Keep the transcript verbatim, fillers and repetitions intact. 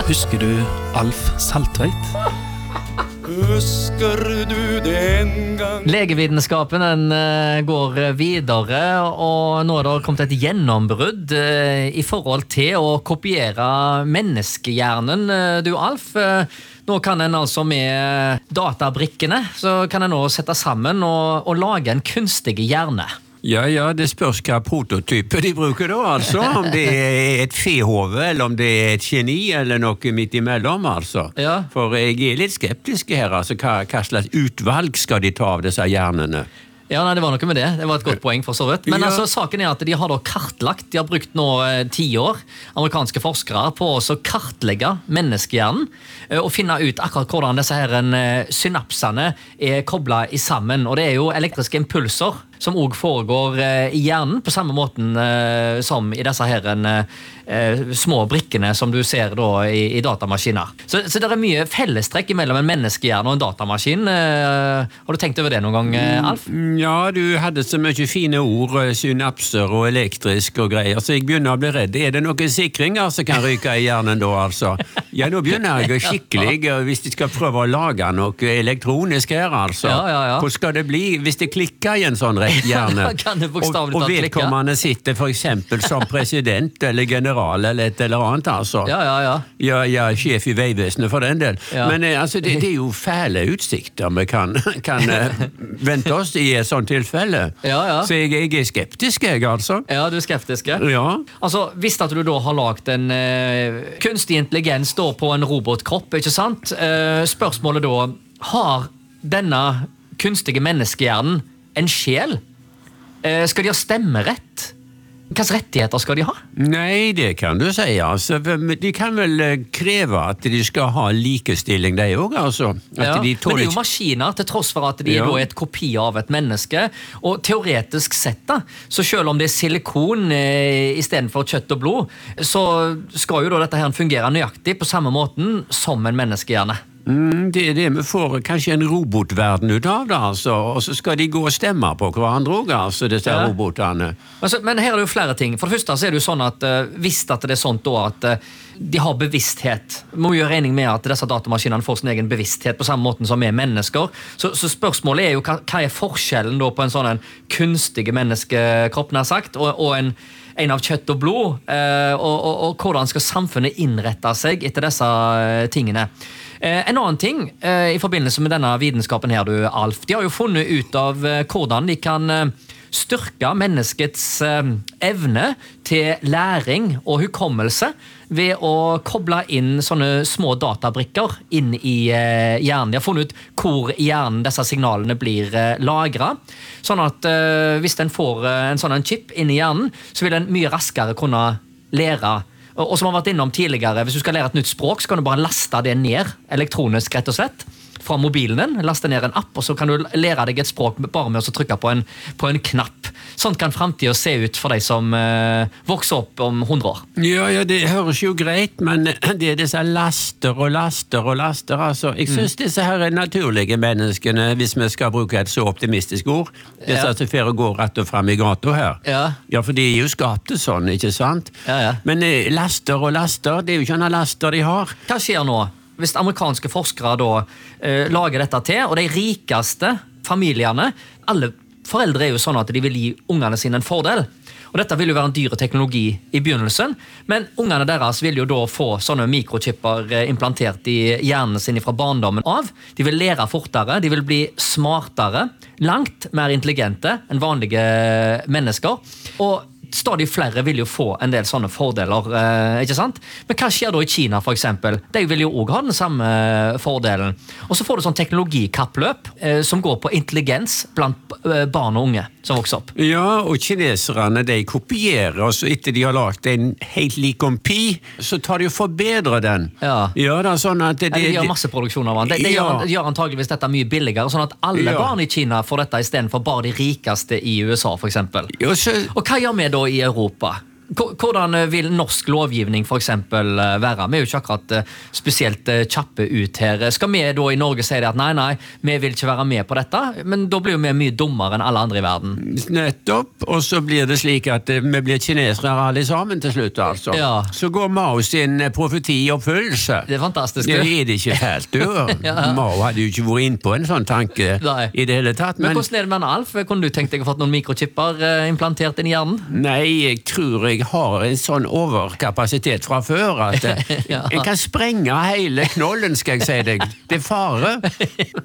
Husker du Alf Saltveit? Husker du den gang? Legevitenskapen den uh, går videre, og nå har det kommet et gjennombrudd uh, i forhold til å kopiere menneskehjernen. Uh, du Alf, uh, nå kan en altså med databrikkene, så kan en nå sette sammen og, og lage en kunstig hjerne. Ja, ja, det spørs hva prototype de bruker da, altså. Om det er et fehove, eller om det er et geni, eller noe midt imellom, altså. Ja. For jeg er litt skeptisk her, altså. Hva, hva slags utvalg skal de ta av disse hjernene? Ja, nei, det var noe med det. Det var et godt poeng for så vidt. Men Ja. altså, saken er at de har da kartlagt, de har brukt nå eh, ti år, amerikanske forskere, på å så kartlegge menneskehjernen, eh, og finne ut akkurat hvordan disse her eh, synapsene er koblet i sammen. Og det er jo elektriske impulser som også foregår eh, i hjernen, på samme måten eh, som i disse her eh, små brikkene som du ser da i, i datamaskiner. Så, så det er mye fellestrekk mellom en menneskehjerne og en datamaskin. Eh, har du tenkt over det noen gang, eh, Alf? Ja, du hadde så mye fine ord, synapser og elektrisk og greier, så jeg begynner å bli redd. Er det noen sikringer som kan ryke i hjernen da, altså? Ja, nå begynner jeg skikkelig, hvis de skal prøve å lage noe elektronisk her, altså. Ja, ja, ja. Hvor skal det bli hvis det klikker i en sånn rett hjerne? Kan det og, bokstavelig og talt klikke? vedkommende sitter for eksempel som president eller general eller et eller annet, altså. Ja, ja, ja. Ja, ja, sjef i Veivesenet for den del. Ja. Men eh, altså, det, det er jo fæle utsikter vi kan, kan eh, vente oss i et sånt tilfelle. Ja, ja. Så jeg, jeg er skeptisk, jeg, altså. Ja, du er skeptisk, ja. Ja. Altså, hvis at du da har lagt en eh, kunstig intelligens da på en robotkropp, ikke sant? Eh, spørsmålet da, har denne kunstige menneskehjernen en sjel? Eh, skal de ha stemmerett? Hvilke rettigheter skal de ha? Nei, det kan du si, altså. De kan vel eh, kreve at de skal ha likestilling, de også, altså. At Ja, de men tåler det er jo ikke- maskiner, til tross for at de Ja. da er et kopi av et menneske. Og teoretisk sett da, så selv om det er silikon eh, i stedet for kjøtt og blod, så skal jo da dette her fungere nøyaktig på samme måten som en menneskehjerne. Mm, det er det vi får kanskje en robotverden ut av det, altså. Og så skal de gå og stemme på hverandre også, altså, disse Ja. robotene. Altså, men her er det jo flere ting. For det første så er det jo sånn at uh, hvis at det er sånt da at uh, de har bevissthet, må jo gjøre regning med at disse datamaskinene får sin egen bevissthet på samme måten som vi er mennesker. Så, så spørsmålet er jo hva, hva er forskjellen da på en sånn en kunstig menneskekropp, nær sagt, og, og en en av kjøtt og blod, uh, og, og, og hvordan skal samfunnet innrette seg etter disse uh, tingene. Uh, en annen ting uh, i forbindelse med denne vitenskapen her, du Alf, de har jo funnet ut av uh, hvordan de kan uh, styrke menneskets uh, evne til læring og hukommelse ved å koble inn sånne små databrikker inn i uh, hjernen. De har funnet ut hvor i hjernen disse signalene blir uh, lagret, sånn at uh, hvis den får uh, en sånn en chip inn i hjernen, så vil den mye raskere kunne lære. Og, og som vi har vært innom tidligere, hvis du skal lære et nytt språk, så kan du bare laste det ned elektronisk, rett og slett, fra mobilen din, laste ned en app, og så kan du lære deg et språk bare med å trykke på en, på en knapp. Sånn kan fremtiden se ut for de som uh, vokser opp om hundre år. Ja, ja, det høres jo greit, men det er disse laster og laster og laster, altså. Jeg synes mm. disse her er naturlige menneskene, hvis vi skal bruke et så optimistisk ord, disse Ja. som fer og går rett og frem i gata her. Ja. Ja, for de er jo skapt sånn, ikke sant? Ja, ja. Men eh, laster og laster, det er jo ikke noen laster de har. Hva skjer nå? Hvis amerikanske forskere da eh, lager dette til, og de rikeste familiene, alle foreldre er jo sånn at de vil gi ungene sine en fordel. Og dette vil jo være en dyre teknologi i begynnelsen, men ungene deres vil jo da få sånne mikrochipper eh, implantert i hjernen sin fra barndommen av. De vil lære fortere, de vil bli smartere, langt mer intelligente enn vanlige mennesker. Og stadig flere vil jo få en del sånne fordeler, eh, ikke sant? Men hva skjer da i Kina, for eksempel? De vil jo også ha den samme fordelen. Og så får du sånn teknologikappløp eh, som går på intelligens blant eh, barn og unge som vokser opp. Ja, og kineserne, de kopierer, og så etter de har lagt en helt lik kopi, så tar de og forbedrer den. Ja. Ja, det er sånn at det... Eller de gjør masseproduksjon av den. De, de, Ja. gjør, de gjør antageligvis dette mye billigere, sånn at alle Ja. barn i Kina får dette i stedet for bare de rikeste i U S A, for eksempel. Ja, så... Og hva gjør vi da i Europa? H- Hvordan vil norsk lovgivning for eksempel være? Vi er jo ikke akkurat eh, spesielt eh, kjappe ut her. Skal vi da i Norge si det at nei, nei, vi vil ikke være med på dette, men da blir jo vi mye dummere enn alle andre i verden. Nettopp, og så blir det slik at eh, vi blir kinesere alle sammen til slutt, altså. Ja. Så går Mao sin eh, profeti i oppfyllelse. Det er fantastisk. Det du. er det ikke helt, du. Ja. Mao hadde jo ikke vært inn på en sånn tanke Nei. i det hele tatt. Men Men, hvordan er det med Alf? Kunne du tenkt deg å fått noen mikrochipper eh, implantert inn i hjernen? nei, jeg tror jeg har en sånn overkapasitet fra før at eh, Ja. en kan sprenge hele knollen, skal jeg si deg. Det er fare.